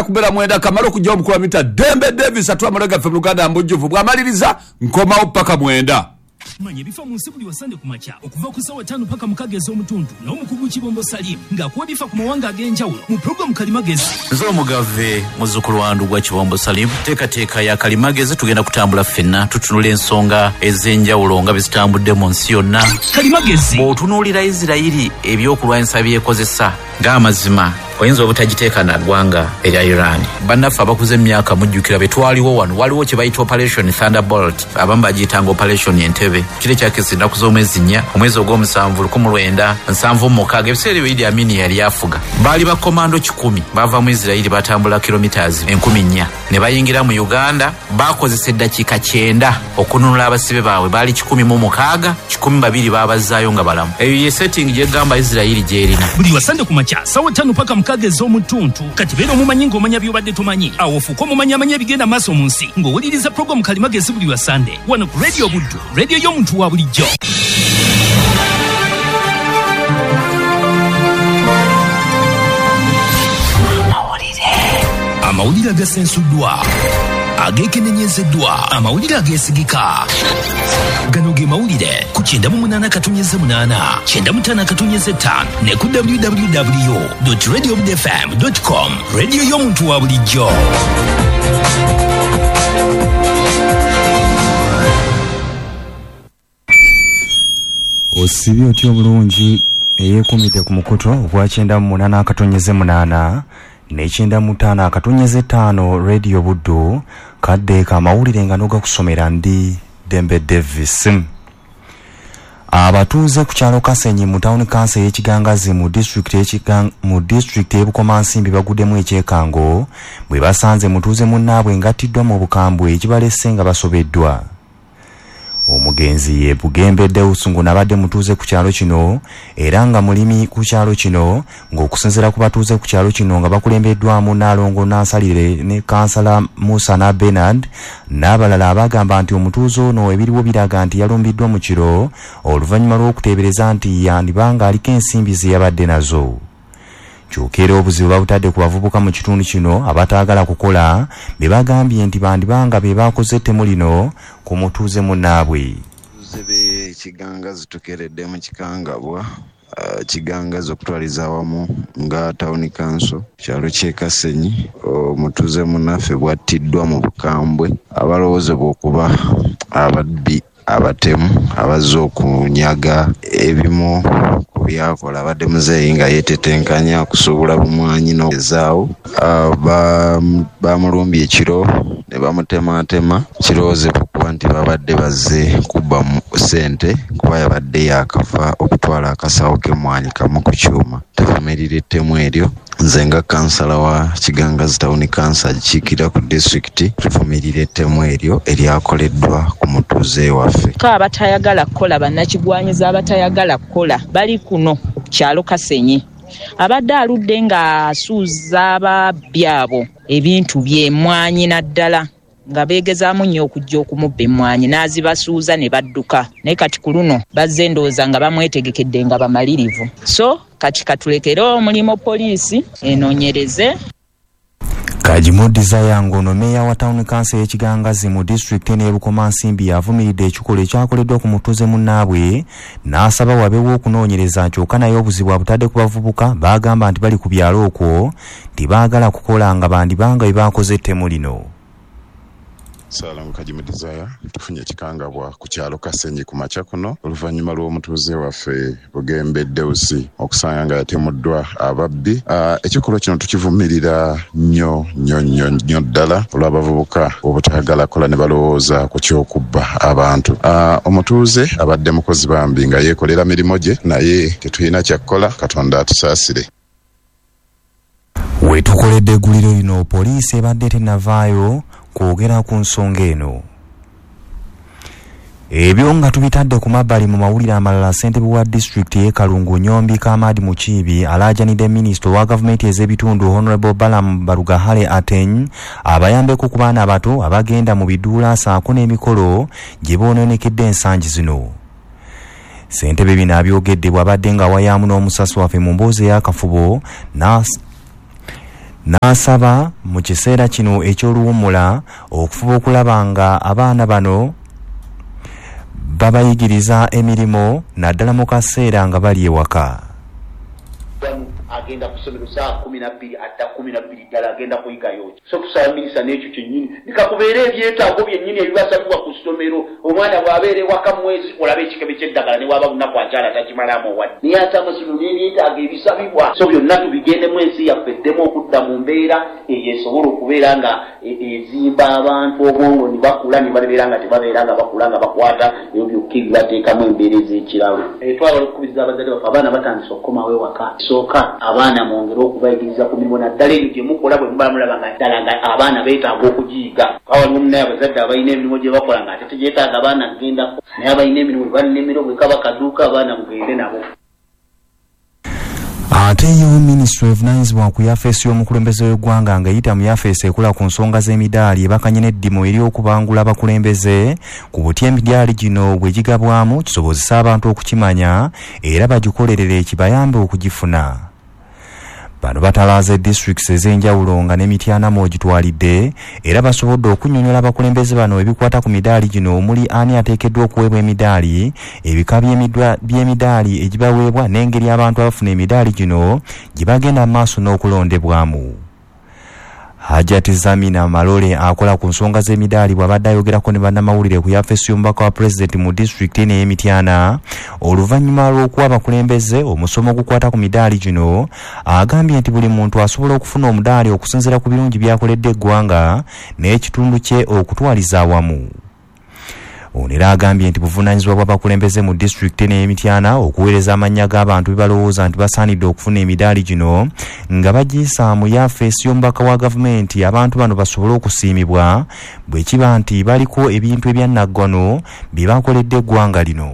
kubera mwenda kamaro kujja omukula mita Dembe Davis atwa maraga fe Luganda mbujjuvu bwamaliriza nkoma opaka mwenda. Manye bifa mu nsibuli wasande kumacha okuva ku sawa 5 paka mukagezi omutundu n'omukugu Kibombo Salim nga kuwa bifa ku mawanga ag'enjawulo mu program Kalimagezi. Nzo mugave muzukulu wandu gwa Kibombo Salim teka ya Kalimagezi tugenda kutambula fenna tutunula ensonga ez'enjawulo nga bizitambudde mu nsi yonna. Kalimagezi bw'otunuulira Isirayiri ebyokulwanyisa byekozesa ng'amazima oyinza obutagiteeka na ggwanga erya Iran. Bannaffe abakuze emyaka mujjukira betwaliwo wano waliwo kye bayita Operation Thunderbolt abamu bagiyitanga Operation Entebbe. Kile kyakesi ennaku z'omwezi 4 omwezi ogw'omusanvu 1976 ebiseera ebyo Idi Amin yali afuga. Baali bakomando 10 bava mu Isirayiri batambula kilometers 1000 ne bayingira mu Uganda bakozesa eddakiika 9 okununula abasibe baabwe baali 106 12 babazaayo nga balamu. Eyo ye setting gye gamba Isirayiri gyerina. Buli wasande kumacha sawa 5 paka mukagezi omutuntu kati beera omumanyi ng'omanya byobadde tomanyi awo fuko omumanya ebigenda maaso mu nsi ng'owuliriza program Kalimagezi buli wasande wano ku Radio Buddu, radio y'omuntu wa bulijjo. Amawulire agasensuddwa agekenenyezeddwa amawulire ageesigika gano ge mawulire ku 98.8 95 ne ku www.radiobudfm.com radio y'omuntu wa bulijjo. Osibye otyo bulungi eyekumidde ku mukuto ogwa 98.8 ne 95 Radio Buddu kadde ka mawulire nga noga kusomera ndi Dembe Davis. Abatuuze ku kyalo Kasenyi mu town council y'Ekigangazi mu district y'Ebukomansimbi baguddemu ekyekango bwe basanze mutuuze munnaabwe ngatiddwa mu bukambwe ekibalese nga basobeddwa. Omugenzi ye Bugembedde Usungu nabadde mutuuze ku kyalo kino era nga mulimi ku kyalo kino ng'okusinziira ku batuuze ku kyalo kino nga bakulembeddwamu Nalongo Nansalire ne Kansala Musa na Bernard n'abalala abagamba nti omutuuze ono ebiriwo biraga nti yalumbiddwa mu kiro oluvannyuma lw'okuteebereza nti yandibanga aliko ensimbi ze yabadde nazo. Kyokera obuzibu babutadde ku bavubuka mu kitundu kino abataagala kukola be bagambye nti bandibanga be bakoze ettemu lino ku mutuuze munnaabwe. Zebe Kigangazi tukeredde mu kikangabwa Kigangazi okutwaliza awamu nga town council kyalo ky'e Kasenyi omutuuze munnaffe bwattiddwa mu bukambwe abalowoozebwa okuba ababbi abatemu abazze okunyaga ebimu ku byakola abadde muzeeyi nga yeetetenkanya kusobola bumwanyi n'ezaawo bamulumbye ekiro ne bamutematema kirowoozebwa kuba nti babadde bazze kubba mu ssente kuba yabadde yakafa okutwala akasawo k'emmwanyi kamu ku kyuma. Tevumirira ettemu eryo nze nga kansala wa Kigangazi Town Council kiikira ku district tuvumirira ettemu eryo eryakoleddwa ku mutuuze waffe. Abatayagala kukola bannakigwanyiza abatayagala kukola bali kuno ku kyalo Kasenyi abadde aludde nga asuuza ababbi abo ebintu by'emmwanyi naddala nga beegezaamu nnyo okujja okumubba emmwanyi n'azibasuuza ne badduka naye kati ku luno bazze ndowooza nga bamwetegekedde nga bamalirivu so kati katulekere omulimu poliisi enoonyereze. Kajimu Desire Ngono meya wa town council y'Ekigangazi mu district y'Ebukomansimbi yavumiridde ekikolo ekyakoleddwa ku mutuuze munnaabwe n'asaba wabeewo okunoonyereza kyokka naye obuzibu abutadde ku bavubuka bagamba nti bali ku byalo okwo tibaagala kukola nga bandibanga bye bakoze ettemu lino. Salamu Kajimu Desire tufunye ekikangabwa ku kyalo Kasenyi ku makya kuno oluvannyuma lw'omutuuze waffe Bugembedde Usi okusanga nga yatemuddwa ababbi. Ekikolo kino tukivumirira nnyo ddala olw'abavubuka obutayagala kola ne balowooza ku kyokubba abantu. Omutuuze abadde mukozi bambi nga yeekolera mirimu gye naye tetulina kyakkola Katonda atusaasire. Wetukoledde egguliro lino poliisi ebadde tennavaayo kwogera ku nsonga eno. Ebyo nga tubitadde ku mabbali mu mawulire amalala ssentebe wa district y'e Kalungu Nyombi Kamadi Mukiibi alaajanidde minisita wa gavumenti ez'ebitundu Honorable Balaam Barugahale Ateny abayambeko ku baana abato abagenda mu biduula saako n'emikolo gye boononekedde ensangi zino. Ssentebe bino abyogedde bw'abadde nga wayaamu n'omusasi waffe mu mboozi ey'akafubo n'asaba mu kiseera kino eky'oluwummula okufuba okulaba nga abaana bano babayigiriza emirimu naddala mu kaseera nga bali ewaka. Agenda kusomero saa 12 atta 12 ddala agenda kuyigayo. So tusaba minisita n'ekyo kyennyini bikakubeera ebyetaago byennyini ebibasabibwa ku ssomero. Omwana bw'abeera ewaka mwezi olaba ekikebe ky'eddagala ne waba lunaku akyala takimalamu wadde. Naye ate amasomero n'ebyetaago ebisabibwa. So byonna tubigendemu ensi yaffe eddemu okudda mu mbeera eyesobola okubeera nga ezimba abantu obwongo ne bakula ne babeera nga tebabeera nga bakula nga bakwata ebyo byokka ebibateekamu embeera ez'ekiralu. Twagala okukubiriza abazadde baffe abaana batandise okukomawo ewaka. Sooka abaana mwongere okubayigiriza ku mirimu naddala ebyo gye mukola bwe muba mulaba nga ddala nga abaana beetaaga okugiyiga. Waliwo munaye abazadde abalina emirimu gye bakola nga ate tegeetaaga abaana kugendako, naye abalina emirimu bwe balina emirimu bwe kaba kaduuka abaana mugende nabo. Ate yo Ministry evunaanyizibwa ku yafeesi y'omukulembeze w'eggwanga ng'eyita mu yafeesi ekola ku nsonga z'emidaali ebakanye n'eddimu eri okubangula abakulembeze ku butya emidaali gino bwe gigabwamu kisobozesa abantu okukimanya era bagikolerere kibayambe okugifuna. Bano batalaaze districts ez'enjawulo nga n'Emityana mw'ogitwalidde era basobodde okunnyonnyola abakulembeze bano ebikwata ku midaali gino omuli ani ateekeddwa okuweebwa emidaali, ebika by'emidaali egibaweebwa n'engeri abantu abafuna emidaali gino gye bagenda mu maaso n'okulondebwamu. Hajati Zamina Malole akola ku nsonga z'emidaali bw'abadde ayogerako ne bannamawulire ku yafeesi y'omubaka wa pulezidenti mu disitulikiti eno ey'Emityana oluvannyuma lw'okuwa abakulembeze omusomo ogukwata ku midaali gino, agambye nti buli muntu asobola okufuna omudaali okusinziira ku birungi by'akoledde eggwanga n'ekitundu kye okutwaliza awamu. Ono era agambye nti buvunaanyizibwa bw'abakulembeze mu disitulikiti eno ey'Emityana okuweereza amannya g'abantu bebalowooza nti basaanidde okufuna emidaali gino nga bagiyisa mu yafeesi y'omubaka wa gavumenti abantu bano basobole okusiimibwa bwe kiba nti baliko ebintu ebyannaggwano bye bakoledde eggwanga lino.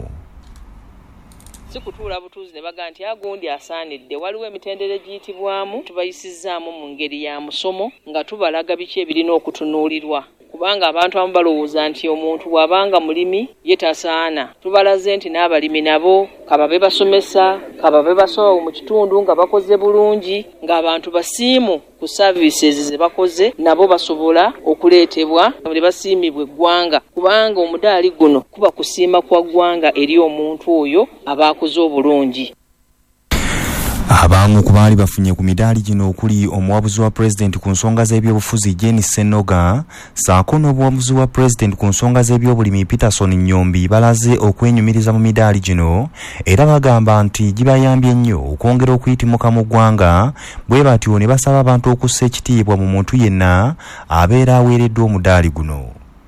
Sikutuula butuuzi ne baga nti agundi asaanidde. Waliwo emitendera egiyitibwamu tubayisizaamu mu ngeri ya musomo nga tubalaga biki ebirina okutunuulirwa. Kubanga abantu abamu balowooza nti omuntu bw'abanga mulimi ye tasaana. Tubalaze nti n'abalimi nabo kababe basomesa, kababe basobola mu kitundu nga bakoze bulungi, ng'abantu basiimu ku services ze bakoze nabo basobola okuleetebwa ne basiimibwa eggwanga. Kubanga omudaali guno kuba kusiima kwa ggwanga eri omuntu oyo abaakoze obulungi. Abamu ku baali bafunye ku midaali gino okuli omuwabuzi wa pulezidenti ku nsonga z'ebyobufuzi Jenny Senoga saako n'obuwabuzi wa pulezidenti ku nsonga z'ebyobulimi Peterson Nyombi balaze okwenyumiriza mu midaali gino era bagamba nti gibayambye nnyo okwongera okuyitimuka mu ggwanga bwe batyo ne basaba abantu okussa ekitiibwa mu muntu yenna abeera aweereddwa omudaali guno.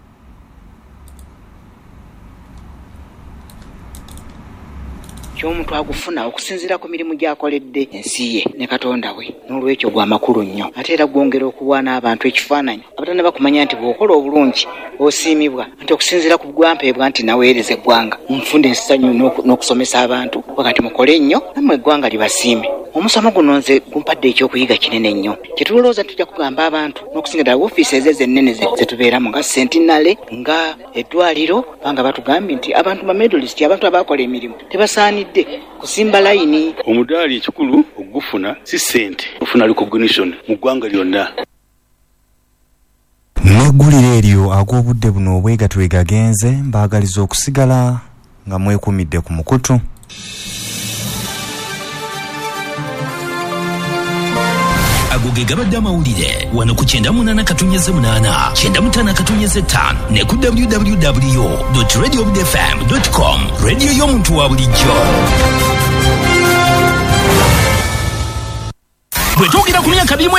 Ky'omuntu agufuna okusinziira ku mirimu gy'akoledde ensi ye ne Katonda we n'olwekyo gwa makulu nnyo ate era gwongera okuwa n'abantu ekifaananyi abatanda bakumanya nti bw'okola obulungi osiimibwa nti okusinziira ku gwampeebwa nti naweereza eggwanga nfunde essanyu n'okusomesa abantu wakati mukole nnyo nammwe eggwanga libasiime. Omusomo guno nze gumpadde ekyokuyiga kinene nnyo kye tulowooza tujja kugamba abantu n'okusinga ddala woofiisi ezo ennene ze tubeeramu nga sentinale nga eddwaliro banga batugambye nti abantu bamedalist abantu abakola emirimu tebasaanidde kusimba layini. Omudaali ekikulu ogufuna si ssente, ofuna recognition mu ggwanga lyonna. N'eggulire eryo ag'obudde buno obwegatwe gagenze mbaagaliza okusigala nga mwekumidde ku mukutu. Agoge gabadde amawulire wano ku 98.8 95 ne ku www.radiobudfm.com radio y'omuntu wa bulijjo. Bwe tugira ku myaka